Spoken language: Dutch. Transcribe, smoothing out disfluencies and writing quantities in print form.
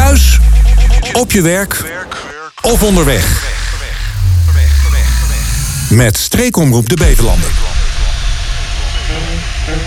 Thuis, op je werk of onderweg. Met Streekomroep de Beverlanden.